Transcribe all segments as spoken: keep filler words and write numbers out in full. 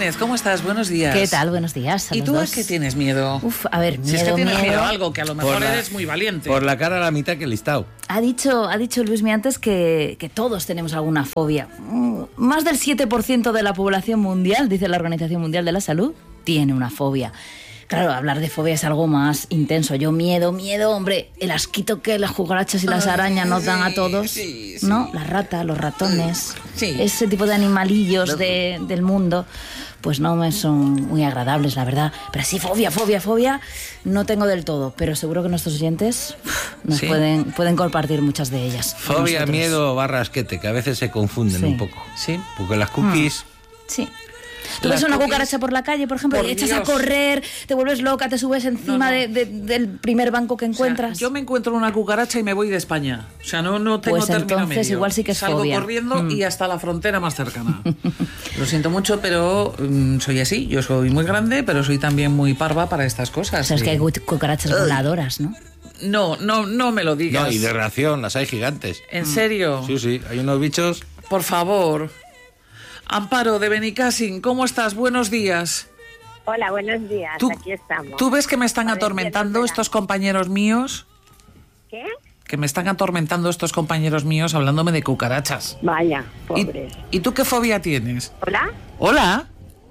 Jiménez, ¿cómo estás? Buenos días. ¿Qué tal? Buenos días a ¿Y los tú dos. a qué tienes miedo? Uf, a ver, miedo, Si es que tienes miedo. miedo a algo, que a lo mejor Por la- eres muy valiente. Por la cara a la mitad que he listado. Ha dicho, ha dicho Luismi antes que, que todos tenemos alguna fobia. Mm, Más del siete por ciento de la población mundial, dice la Organización Mundial de la Salud, tiene una fobia. Claro, hablar de fobia es algo más intenso. Yo miedo, miedo, hombre, el asquito que las cucarachas y las arañas nos dan a todos, sí, sí. ¿no? Las ratas, los ratones, Sí. ese tipo de animalillos de, del mundo, pues no me son muy agradables, la verdad. Pero sí, fobia, fobia, fobia, no tengo del todo, pero seguro que nuestros oyentes uf, nos Sí. pueden, pueden compartir muchas de ellas. con Fobia, nosotros. miedo, barra asquete, que a veces se confunden Sí. un poco. Sí. Porque las cookies... Sí. Tú Las ves una cookies- cucaracha por la calle, por ejemplo, Por y echas Dios. a correr, te vuelves loca, te subes encima No, no. de- de- del primer banco que O sea, encuentras. yo me encuentro una cucaracha y me voy de España. O sea, no, no tengo Pues término entonces medio. igual sí que es Salgo fobia. corriendo Mm. y hasta la frontera más cercana. Lo siento mucho, pero mm, soy así. Yo soy muy grande, pero soy también muy parva para estas cosas. O sea, es que hay Sí. cu- cucarachas voladoras, ¿no? No, no, no me lo digas. No, y de reacción, las hay gigantes. ¿En serio? Sí, sí, hay unos bichos... Por favor. Amparo de Benicassin, ¿cómo estás? Buenos días. Hola, buenos días. ¿Tú, Aquí estamos. ¿Tú ves que me están A ver, atormentando ¿quién estos compañeros míos? ¿Qué? Que me están atormentando estos compañeros míos hablándome de cucarachas. Vaya, ¿Y, pobres. ¿Y tú qué fobia tienes? ¿Hola? Hola.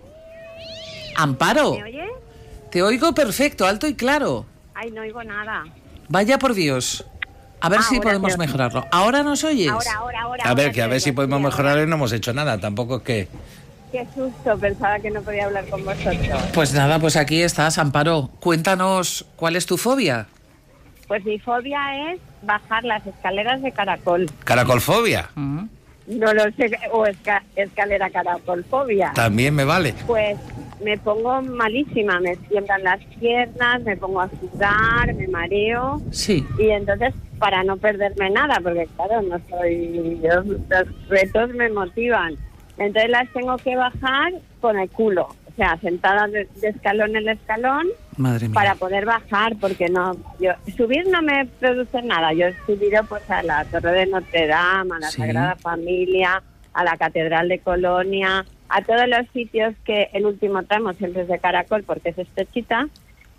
Amparo. ¿Me oyes? Te oigo perfecto, alto y claro. Ay, no oigo nada. Vaya por Dios. A ver Ah, si ahora podemos te oigo. mejorarlo. ¿Ahora nos oyes? Ahora, ahora, ahora. A ver, ahora que a te ver oigo, si podemos sí, ahora. mejorar y no hemos hecho nada. Tampoco es que... Qué susto, pensaba que no podía hablar con vosotros. Pues nada, pues aquí estás, Amparo. Cuéntanos, ¿cuál es tu fobia? Pues mi fobia es bajar las escaleras de caracol. Caracolfobia. Mm. No lo sé, o esca- escalera caracolfobia. También me vale. Pues me pongo malísima, me tiemblan las piernas, me pongo a sudar, me mareo. Sí. Y entonces, para no perderme nada, porque claro, no soy yo, los retos me motivan. Entonces las tengo que bajar con el culo, o sea, sentada de, de escalón en escalón Madre mía. para poder bajar, porque no, yo subir no me produce nada. Yo he subido pues a la Torre de Notre Dame, a la Sí. Sagrada Familia, a la Catedral de Colonia, a todos los sitios que el último tramo siempre es de caracol porque es estrechita.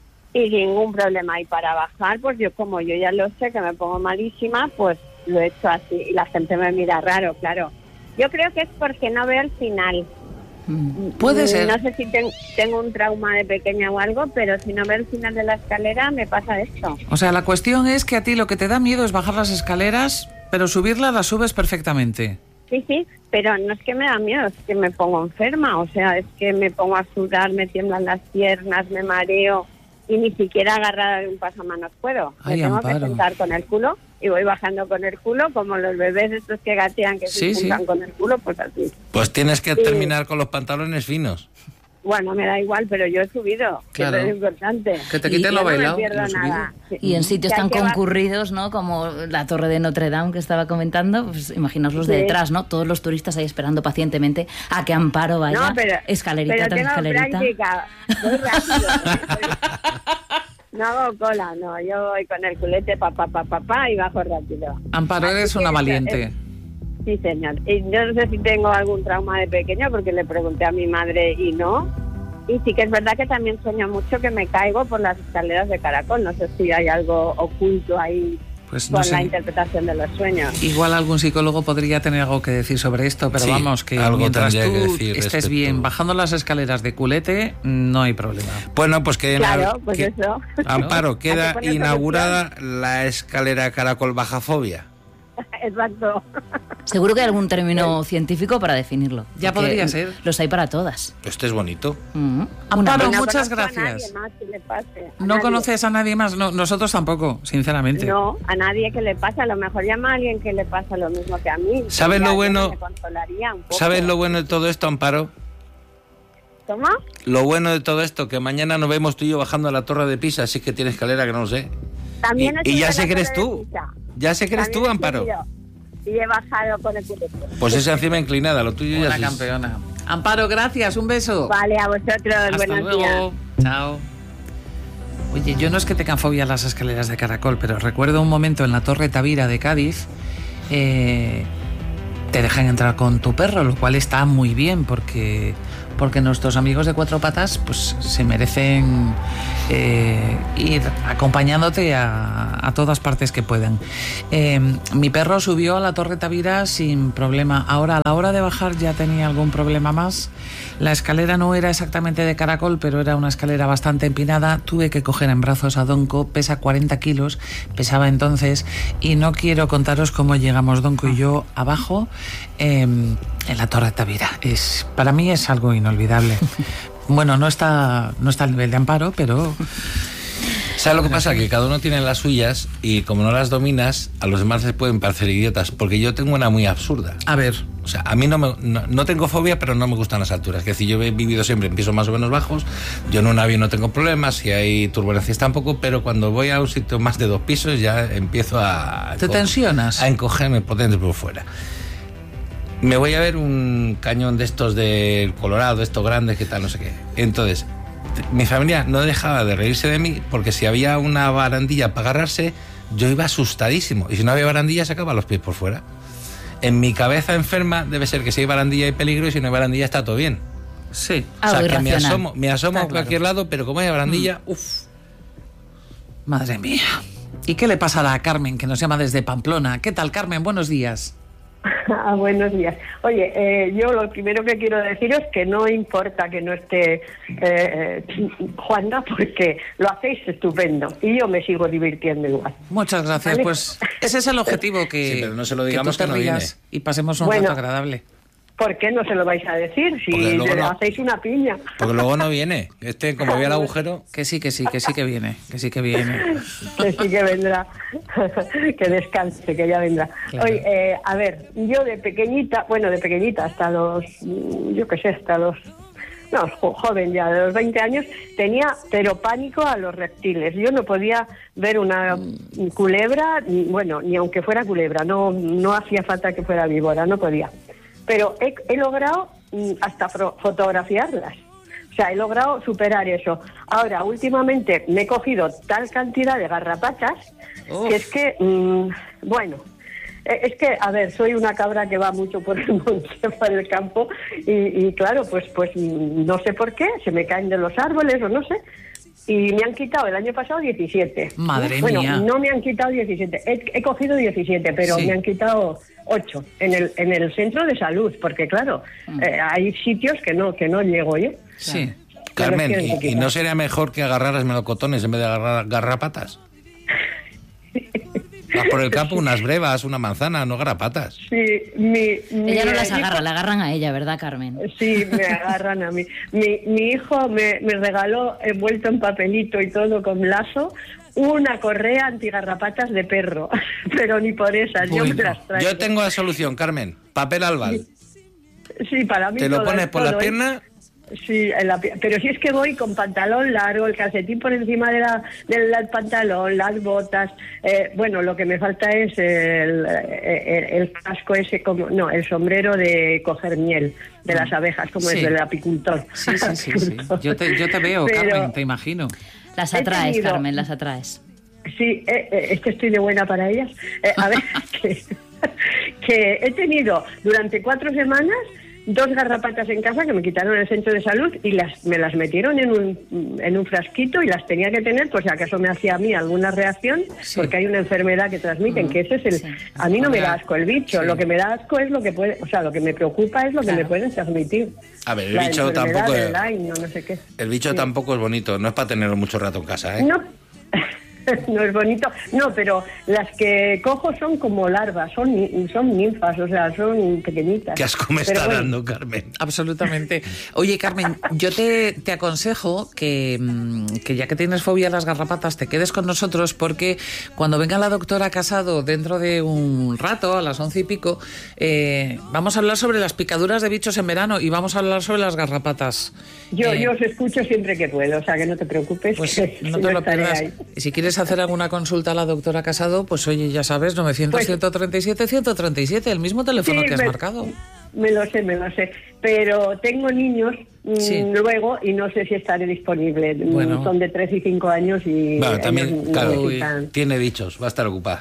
Y ningún problema. Y para bajar, pues yo como yo ya lo sé, que me pongo malísima, pues lo he hecho así. Y la gente me mira raro, claro. Yo creo que es porque no veo el final. Mm. Puede Mm, ser. No sé si ten- tengo un trauma de pequeña o algo, pero si no veo el final de la escalera, me pasa esto. O sea, la cuestión es que a ti lo que te da miedo es bajar las escaleras, pero subirlas las subes perfectamente. Sí, sí, pero no es que me da miedo, es que me pongo enferma. O sea, es que me pongo a sudar, me tiemblan las piernas, me mareo y ni siquiera agarrar un pasamanos puedo. Ay, me tengo Amparo. que sentar con el culo y voy bajando con el culo, como los bebés estos que gatean, que Sí, se sí. juntan con el culo, pues así. Pues tienes que Sí. terminar con los pantalones finos. Bueno, me da igual, pero yo he subido, que Claro. es lo importante. Que te Y- quiten y lo Yo no bailado. me y pierdo lo subido. nada. Sí. Y en sitios Que hay tan que ba- concurridos, ¿no? Como la Torre de Notre Dame que estaba comentando, pues imaginaos los de Sí. detrás, ¿no? Todos los turistas ahí esperando pacientemente a que Amparo vaya, No, pero, escalerita pero tras tengo escalerita. práctica. Voy rápido. No hago cola, no. Yo voy con el culete, papá, papá, papá, y bajo rápido. Amparo, eres Así una que valiente. es- Sí, señor. Y yo no sé si tengo algún trauma de pequeño, porque le pregunté a mi madre y no. Y sí que es verdad que también sueño mucho que me caigo por las escaleras de caracol. No sé si hay algo oculto ahí Pues no con la sé. interpretación de los sueños. Igual algún psicólogo podría tener algo que decir sobre esto, pero Sí, vamos, que algo mientras tú tendría que decir estés respecto. bien bajando las escaleras de culete, no hay problema. Bueno, pues que... Claro, pues que- eso. Amparo, queda Hay que poner inaugurada la escalera caracol bajafobia. Exacto. Seguro que hay algún término científico para definirlo. Ya porque podría ser. Los hay para todas. Este es bonito. Mm. Amparo, No muchas conozco a gracias. nadie más que le pase. A ¿No nadie. conoces a nadie más? No, nosotros tampoco, sinceramente. No, a nadie que le pasa. A lo mejor llama a alguien que le pasa lo mismo que a mí. ¿Sabes Ya lo yo bueno? me consolaría un poco. ¿Sabes lo bueno de todo esto, Amparo? ¿Cómo? Lo bueno de todo esto, que mañana nos vemos tú y yo bajando a la Torre de Pisa, así que tiene escalera que no lo sé. También Y- he y subido ya la sé que eres Torre de tú. Pisa. Ya sé que eres También tú, he Amparo. subido. Y he bajado con el culete. Pues esa encima inclinada, lo tuyo ya Una sí. campeona. Amparo, gracias, un beso. Vale, a vosotros. Hasta buenos luego. días. Chao. Oye, yo no es que tenga fobia a las escaleras de caracol, pero recuerdo un momento en la Torre Tavira de Cádiz, eh, te dejan entrar con tu perro, lo cual está muy bien porque porque nuestros amigos de cuatro patas pues se merecen eh, ir acompañándote a, a todas partes que puedan. Eh, mi perro subió a la Torre Tavira sin problema. Ahora, a la hora de bajar ya tenía algún problema más. La escalera no era exactamente de caracol, pero era una escalera bastante empinada. Tuve que coger en brazos a Donko, pesa cuarenta kilos, pesaba entonces, y no quiero contaros cómo llegamos Donko y yo abajo eh, en la Torre Tavira. Es, para mí es algo inolvidable. Bueno, no está, no está al nivel de Amparo, pero... ¿Sabes lo que pasa? Que cada uno tiene las suyas y como no las dominas, a los demás les pueden parecer idiotas, porque yo tengo una muy absurda. A ver... O sea, a mí no, me, no, no tengo fobia, pero no me gustan las alturas. Es decir, yo he vivido siempre en pisos más o menos bajos. Yo en un avión no tengo problemas, si hay turbulencias tampoco, pero cuando voy a un sitio más de dos pisos ya empiezo a... ¿Te tensionas? A encogerme por dentro y por fuera. Me voy a ver un cañón de estos del Colorado, estos grandes, que tal, no sé qué. Entonces, mi familia no dejaba de reírse de mí, porque si había una barandilla para agarrarse, yo iba asustadísimo. Y si no había barandilla, sacaba los pies por fuera. En mi cabeza enferma debe ser que si hay barandilla hay peligro y si no hay barandilla está todo bien. Sí. O sea, que me asomo, me asomo Está a cualquier claro. lado, pero como hay barandilla, Mm. uff. Madre mía. ¿Y qué le pasa a la Carmen, que nos llama desde Pamplona? ¿Qué tal, Carmen? Buenos días. Ah, buenos días. Oye, eh, yo lo primero que quiero deciros es que no importa que no esté eh, Juanda, porque lo hacéis estupendo y yo me sigo divirtiendo igual. Muchas gracias. ¿Vale? Pues ese es el objetivo, que, Sí, pero no se lo que digamos tú te que no rías viene. y pasemos un Bueno. rato agradable. ¿Por qué no se lo vais a decir si Porque luego no. hacéis una piña? Porque luego no viene. Este, como vea el agujero... Que sí, que sí, que sí que viene, que sí que viene. Que sí que vendrá, que descanse, que ya vendrá. Claro. Oye, eh, a ver, yo de pequeñita, bueno, de pequeñita hasta los, mm, yo qué sé, hasta los, no, jo- joven ya, de los veinte años, tenía pero pánico a los reptiles. Yo no podía ver una mm, culebra, ni- bueno, ni aunque fuera culebra, no, no hacía falta que fuera víbora, no podía. Pero he, he logrado mm, hasta fro- fotografiarlas. O sea, he logrado superar eso. Ahora, últimamente me he cogido tal cantidad de garrapatas Uf. que es que, mmm, bueno, eh, es que, a ver, soy una cabra que va mucho por el monte, por el campo, y, y claro, pues, pues mm, no sé por qué, se me caen de los árboles o no sé. Y me han quitado el año pasado diecisiete. Madre bueno, mía. no me han quitado diecisiete. He, he cogido diecisiete, pero Sí. me han quitado ocho en el en el centro de salud, porque claro, eh, hay sitios que no que no llego yo. Sí. Carmen, Me los tienen que ¿y, y quitar. no sería mejor que agarraras melocotones en vez de agarrar garrapatas? Vas por el campo unas brevas, una manzana, no garrapatas. Sí, mi, mi Ella no las hijo- agarra, la agarran a ella, ¿verdad, Carmen? Sí, me agarran a mí. Mi, mi hijo me, me regaló, envuelto en papelito y todo con lazo, una correa antigarrapatas de perro. Pero ni por esas, yo me Bueno, las traigo. Yo tengo la solución, Carmen. Papel albal. Sí, para mí Te lo todo pones es por la todo, ¿eh? pierna. Sí, en la pi- pero si es que voy con pantalón largo, el calcetín por encima de la, del del pantalón, las botas. Eh, bueno, lo que me falta es el, el, el casco ese, como no, el sombrero de coger miel de las abejas, como Sí. es del apicultor. Sí, sí, sí, sí. Apicultor. Yo te, yo te veo, Pero- Carmen, te imagino. Las He atraes, tenido- Carmen, las atraes. Sí, eh, eh, es que estoy de buena para ellas. Eh, a ver, que, que he tenido durante cuatro semanas dos garrapatas en casa que me quitaron en el centro de salud y las me las metieron en un, en un frasquito y las tenía que tener, pues si acaso me hacía a mí alguna reacción, Sí. porque hay una enfermedad que transmiten, que ese es el... Sí. A mí no me da Ahora, asco el bicho, sí. lo que me da asco es lo que puede... O sea, lo que me preocupa es lo que Claro. me pueden transmitir. A ver, el La bicho enfermedad tampoco de es- Lyme, o no sé qué. El bicho Sí. tampoco es bonito, no es para tenerlo mucho rato en casa, ¿eh? No, no es bonito. No, pero las que cojo son como larvas, son ni- son ninfas, o sea, son pequeñitas. Qué asco me Pero está bueno, dando, Carmen. Absolutamente. Oye, Carmen, yo te, te aconsejo que, mm, que ya que tienes fobia a las garrapatas, te quedes con nosotros, porque cuando venga la doctora Casado dentro de un rato, a las once y pico, eh, vamos a hablar sobre las picaduras de bichos en verano y vamos a hablar sobre las garrapatas. Yo, Eh, yo os escucho siempre que puedo, o sea, que no te preocupes. Pues que no yo te lo estaré pierdas. ahí. Y si quieres hacer alguna consulta a la doctora Casado, pues oye, ya sabes, novecientos, Pues- ciento treinta y siete, ciento treinta y siete, el mismo teléfono Sí, que has me- marcado. Me lo sé, me lo sé. Pero tengo niños mm, Sí. luego y no sé si estaré disponible. Mm, Bueno. Son de tres y cinco años y Bueno, ellos también, claro, necesitan- tiene bichos, va a estar ocupada.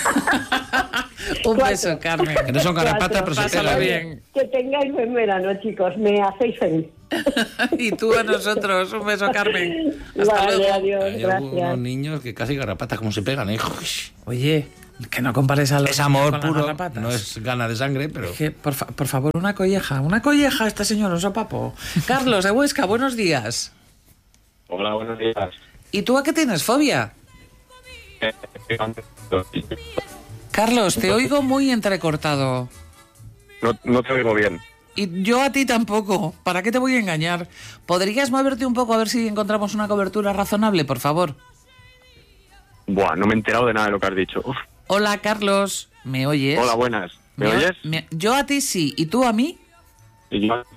Un Cuatro. beso, Carmen. Que no son garrapatas, Cuatro. pero se Pásalo pegan. bien. Que tengáis buen verano, chicos. Me hacéis feliz. Y tú a nosotros. Un beso, Carmen. Hasta Vale, luego. adiós, Hay gracias. algunos niños que casi garrapatas, como se pegan, ¿eh? Oye, que no compares a los Es amor con las puro, garrapatas. no es gana de sangre, pero... Que, por, fa- por favor, una colleja. Una colleja, este señor, un sopapo. Carlos, de Huesca, buenos días. Hola, buenos días. ¿Y tú a qué tienes fobia? Carlos, te oigo muy entrecortado. No, no te oigo bien. Y yo a ti tampoco. ¿Para qué te voy a engañar? ¿Podrías moverte un poco a ver si encontramos una cobertura razonable, por favor? Buah, no me he enterado de nada de lo que has dicho. Uf. Hola, Carlos. ¿Me oyes? Hola, buenas. ¿Me, o- oyes? me- yo a ti sí. ¿Y tú a mí? Y yo,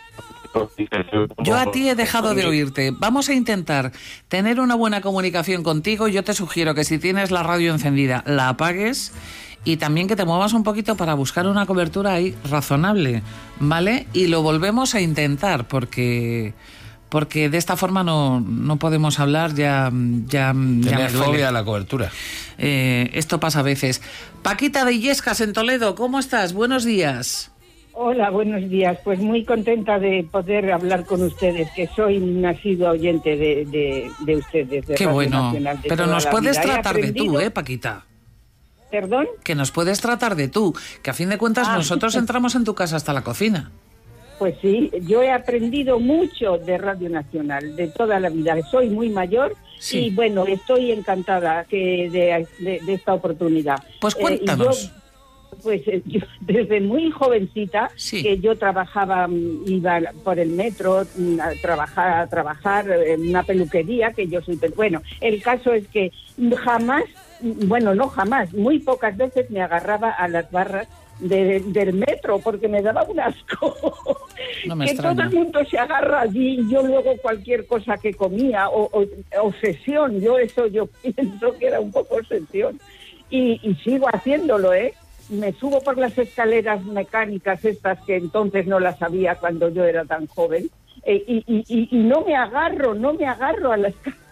Yo a ti he dejado de oírte. Vamos a intentar tener una buena comunicación contigo. Yo te sugiero que si tienes la radio encendida, la apagues y también que te muevas un poquito para buscar una cobertura ahí razonable, ¿vale? Y lo volvemos a intentar porque porque de esta forma no, no podemos hablar, ya, ya, ya me Tener duele. fobia a la cobertura. Eh, esto pasa a veces. Paquita de Illescas en Toledo, ¿cómo estás? Buenos días. Hola, buenos días. Pues muy contenta de poder hablar con ustedes, que soy nacido oyente de, de, de ustedes. De Qué Radio bueno. Nacional de Pero toda nos la puedes vida. He tratar de tú, aprendido- ¿eh, Paquita? ¿Perdón? Que nos puedes tratar de tú, que a fin de cuentas Ah. nosotros entramos en tu casa hasta la cocina. Pues sí, yo he aprendido mucho de Radio Nacional, de toda la vida. Soy muy mayor Sí. y bueno, estoy encantada que de, de- de esta oportunidad. Pues Eh, y cuéntanos. yo, pues eh, yo, desde muy jovencita, Sí. que yo trabajaba, mm, iba por el metro mm, a trabajar, a trabajar en una peluquería, que yo soy... pe- Bueno, el caso es que jamás, mm, bueno, no jamás, muy pocas veces me agarraba a las barras de- del metro porque me daba un asco. No me que extraña. todo el mundo se agarra allí y yo luego cualquier cosa que comía o, o- obsesión, yo eso yo pienso que era un poco obsesión y, y sigo haciéndolo, ¿eh? Me subo por las escaleras mecánicas estas que entonces no las sabía cuando yo era tan joven eh, y, y, y, y no me agarro, no me agarro a las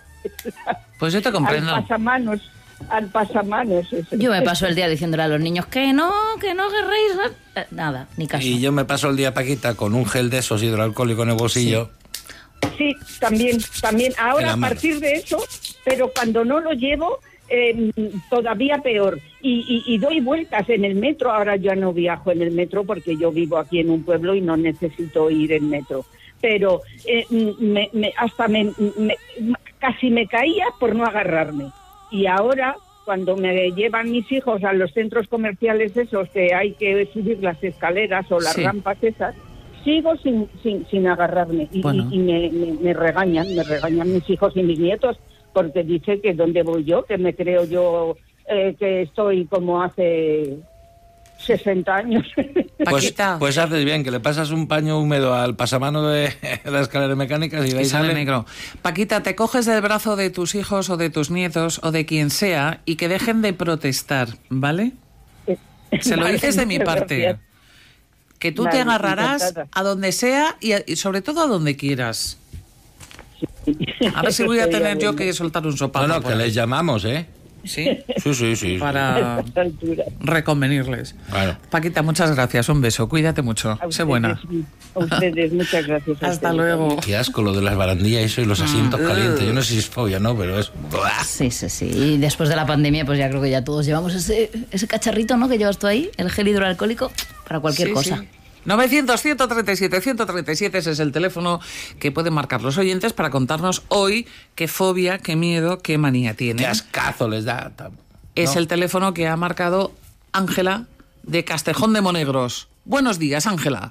Pues yo te comprendo. al pasamanos, al pasamanos. Eso. Yo me paso el día diciéndole a los niños que no, que no guerréis. eh, Nada, ni caso. Y yo me paso el día, Paquita, con un gel de esos hidroalcohólico en el bolsillo. Sí, también, también. En Ahora la a mano. partir de eso, pero cuando no lo llevo, eh, todavía peor. Y, y, y doy vueltas en el metro. Ahora ya no viajo en el metro porque yo vivo aquí en un pueblo y no necesito ir en metro. Pero eh, me, me- hasta me, me- casi me caía por no agarrarme. Y ahora, cuando me llevan mis hijos a los centros comerciales esos que hay que subir las escaleras o las Sí. rampas esas, sigo sin, sin, sin agarrarme y, Bueno. y- y me, me- me regañan, me regañan mis hijos y mis nietos porque dice que dónde voy yo, que me creo yo eh, que estoy como hace sesenta años. Pues, Paquita, pues haces bien, que le pasas un paño húmedo al pasamano de las escaleras mecánicas y de y ahí sale sale negro. Paquita, te coges del brazo de tus hijos o de tus nietos o de quien sea y que dejen de protestar, ¿vale? Se lo Vale, dices de mi muchas parte. gracias. Que tú Vale, te agarrarás encantada. a donde sea y, a- y sobre todo a donde quieras. Ahora sí voy a Sería tener yo bueno. que soltar un No, sopapo. no, por que ahí. les llamamos, ¿eh? Sí, Sí, sí, sí. sí. para A esta altura. reconvenirles. Claro. Paquita, muchas gracias. Un beso. Cuídate mucho. A Sé ustedes, buena. A ustedes, muchas gracias. a Hasta ustedes. luego. Qué asco lo de las barandillas y eso y los asientos calientes. Yo no sé si es fobia, ¿no? Pero es... Sí, sí, sí. Y después de la pandemia, pues ya creo que ya todos llevamos ese, ese cacharrito, ¿no? Que llevas tú ahí, el gel hidroalcohólico, para cualquier Sí, cosa. sí. novecientos, ciento treinta y siete, ciento treinta y siete, ese es el teléfono que pueden marcar los oyentes para contarnos hoy qué fobia, qué miedo, qué manía tienen. Qué ascazo les da. Es ¿no? el teléfono que ha marcado Ángela de Castejón de Monegros. Buenos días, Ángela.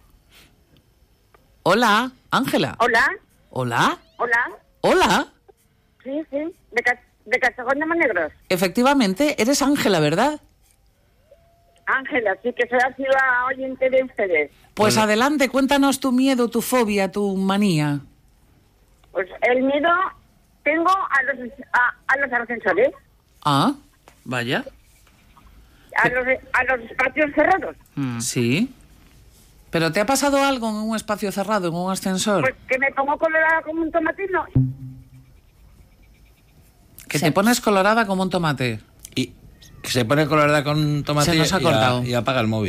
Hola, Ángela. Hola, Hola, hola. hola. Sí, sí, de, Ca- de Castejón de Monegros. Efectivamente, eres Ángela, ¿verdad? Ángela, sí que soy así la oyente de ustedes. Pues Bueno. adelante, cuéntanos tu miedo, tu fobia, tu manía. Pues el miedo tengo a los, a, a los ascensores, Ah, vaya. a los, a los espacios cerrados. Sí. ¿Pero te ha pasado algo en un espacio cerrado, en un ascensor? Pues que me pongo colorada como un tomatino. Que Sí. te pones colorada como un tomate. Y se pone colorada con tomate Se nos ha y, cortado. y apaga el móvil.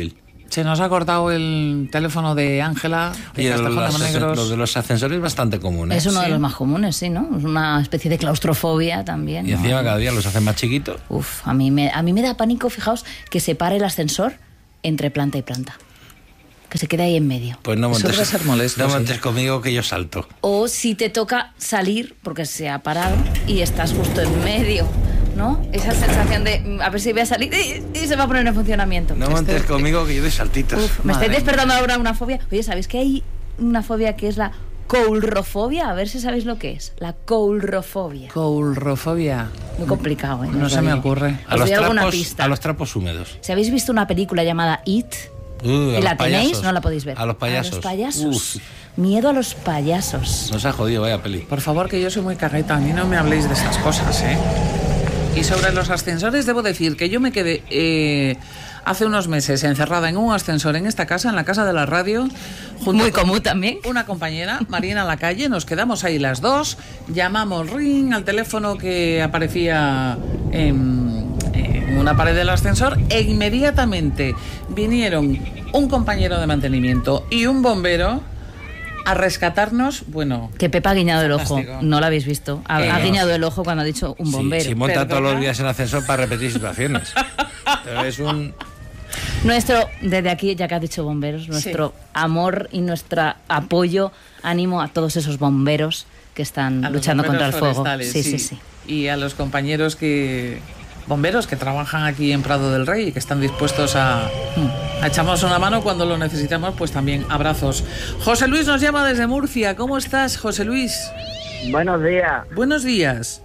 Se nos ha cortado el teléfono de Ángela, de Y Castejón de los, Monegros. lo de los ascensores es bastante común, ¿eh? Es uno Sí. de los más comunes, sí, ¿no? Es una especie de claustrofobia también. Y ¿no? encima cada día los hacen más chiquitos. Uf, a mí, me, a mí me da pánico, fijaos, que se pare el ascensor entre planta y planta. Que se quede ahí en medio. Pues no Eso montes, debe ser molesto, no sí. montes conmigo que yo salto. O si te toca salir porque se ha parado y estás justo en medio, ¿no? Esa sensación de mm, a ver si voy a salir y, y se va a poner en funcionamiento. No montes conmigo que yo doy saltitos. Uf, me Madre estáis mía. despertando ahora una fobia. Oye, ¿sabéis que hay una fobia que es la coulrofobia? A ver si sabéis lo que es. La coulrofobia. Coulrofobia. Muy complicado, ¿eh? No se me ocurre. A Os los, doy alguna trapos, pista. a los trapos húmedos. Si habéis visto una película llamada It, Uh, a y la los tenéis, payasos. no la podéis ver. A los payasos. A los payasos. Uf, Miedo a los payasos. nos ha jodido, vaya peli. Por favor, que yo soy muy cagueta, a mí no me habléis de esas cosas, ¿eh? Y sobre los ascensores, debo decir que yo me quedé eh, hace unos meses encerrada en un ascensor en esta casa, en la casa de la radio, junto Muy con común también. una compañera, Marina Lacalle, nos quedamos ahí las dos, llamamos ring al teléfono que aparecía en, en una pared del ascensor e inmediatamente vinieron un compañero de mantenimiento y un bombero a rescatarnos, bueno... Que Pepa ha guiñado el ojo. Fantástico. No lo habéis visto. Ha, Eh, ha no. guiñado el ojo cuando ha dicho un Sí, bombero. si monta ¿Perdona? todos los días en ascensor para repetir situaciones. Pero es un... Nuestro, desde aquí, ya que has dicho bomberos, nuestro amor y nuestro apoyo, ánimo a todos esos bomberos que están a los luchando contra el bomberos fuego. forestales, Sí, sí, sí. Y a los compañeros que bomberos que trabajan aquí en Prado del Rey y que están dispuestos a, a echarnos una mano cuando lo necesitamos, pues también abrazos. José Luis nos llama desde Murcia. ¿Cómo estás, José Luis? Buenos días. Buenos días.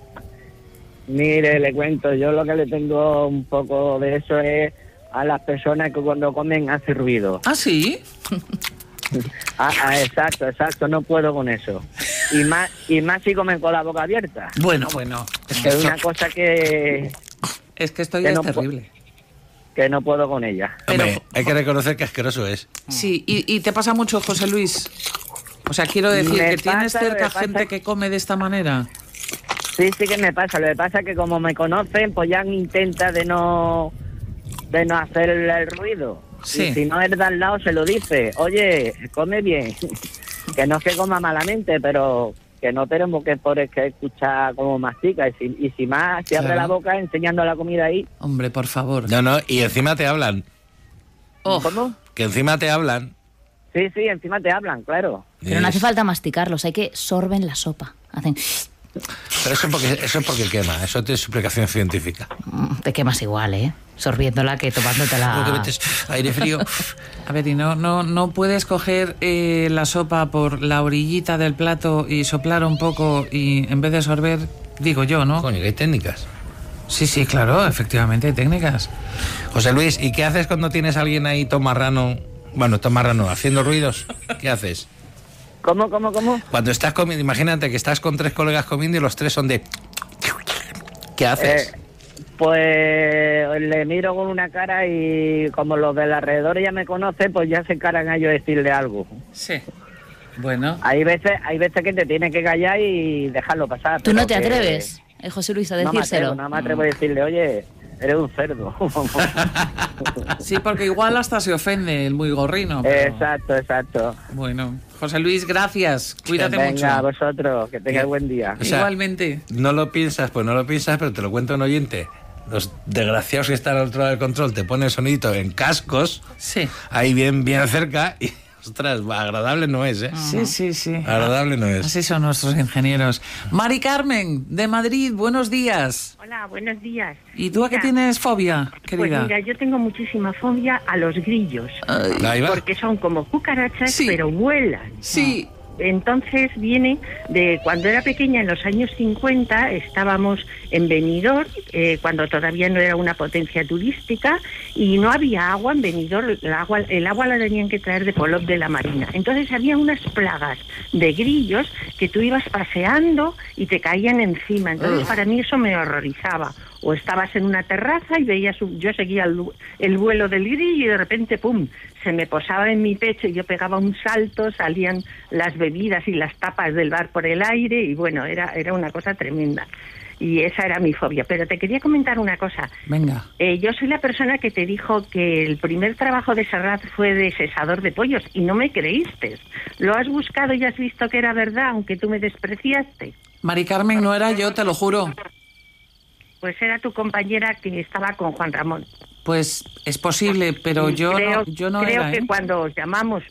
Mire, le cuento, yo lo que le tengo un poco de eso es a las personas que cuando comen hace ruido. ¿Ah, sí? Ah, ah, exacto, exacto, no puedo con eso. Y más y más si comen con la boca abierta. Bueno, bueno. Es que Es esto, una cosa que, es que esto que ya no es po- terrible. que no puedo con ella. Pero- Hombre, hay que reconocer que asqueroso es. Sí, y, y te pasa mucho, José Luis. O sea, quiero decir Me que tienes pasa, cerca me pasa. gente que come de esta manera. Sí, sí que me pasa. Lo que pasa es que como me conocen, pues ya intenta de no de no hacer el, el ruido. Sí. Y si no es de al lado, se lo dice. Oye, come bien. Que no es que coma malamente, pero que no tenemos que por que escuchar cómo mastica. Y si, y si más, si abre Claro. la boca enseñando la comida ahí. Hombre, por favor. No, no, y encima te hablan. Oh, ¿Cómo? Que encima te hablan. Sí, sí, encima te hablan, claro. Pero no hace Es- falta masticarlos, hay que sorben la sopa. Hacen... Pero eso es porque, eso es porque quema, eso tiene su explicación científica. Mm, Te quemas igual, ¿eh? Sorbiéndola que tomándote Porque la... metes aire frío. a ver, y no, no, no puedes coger eh, la sopa por la orillita del plato y soplar un poco y en vez de sorber, digo yo, ¿no? Coño, que hay técnicas. Sí, sí, claro, efectivamente hay técnicas. José Luis, ¿y qué haces cuando tienes a alguien ahí tomarrano? Bueno, tomarrano, haciendo ruidos. ¿Qué haces? ¿Cómo, cómo, cómo? Cuando estás comiendo, imagínate que estás con tres colegas comiendo y los tres son de... ¿Qué haces? Eh, pues le miro con una cara y como los del alrededor ya me conocen, pues ya se encaran a yo decirle algo. Sí. Bueno, Hay veces, hay veces que te tienes que callar y dejarlo pasar. ¿Tú pero no te que atreves, eh, José Luis, a No me decírselo? atrevo, no me atrevo a decirle, oye, eres un cerdo. sí, porque igual hasta se ofende el muy gorrino. pero- Exacto, exacto. Bueno, José Luis, gracias. Cuídate Venga, mucho. vosotros, que tengáis buen día. O sea, Igualmente. No lo piensas, pues no lo piensas, pero te lo cuento un oyente. Los desgraciados que están al otro lado del control te ponen el sonidito en cascos, Sí. ahí bien, bien cerca, y ostras, agradable no es, ¿eh? Sí, sí, sí. Agradable no es. Así son nuestros ingenieros. Mari Carmen, de Madrid, buenos días. Hola, buenos días. ¿Y tú a qué Mira, tienes fobia, Pues querida? mira, yo tengo muchísima fobia a los grillos, Ahí va. porque son como cucarachas, Sí. pero vuelan. Sí. Entonces viene de cuando era pequeña, en los años cincuenta, estábamos en Benidorm, eh, cuando todavía no era una potencia turística, y no había agua en Benidorm, el agua, el agua la tenían que traer de Polop de la Marina. Entonces había unas plagas de grillos que tú ibas paseando y te caían encima. Entonces Ugh. para mí eso me horrorizaba. O estabas en una terraza y veías, un- yo seguía el, el vuelo del grillo y de repente, ¡pum!, se me posaba en mi pecho y yo pegaba un salto, salían las bebidas y las tapas del bar por el aire y bueno, era, era una cosa tremenda. Y esa era mi fobia. Pero te quería comentar una cosa. Venga. Eh, yo soy la persona que te dijo que el primer trabajo de Serrat fue de cesador de pollos y no me creíste. Lo has buscado y has visto que era verdad, aunque tú me despreciaste. Mari Carmen, no era yo, te lo juro. Pues era tu compañera que estaba con Juan Ramón. Pues es posible, pero Y yo creo, no, yo no creo era, que ¿eh? cuando os llamamos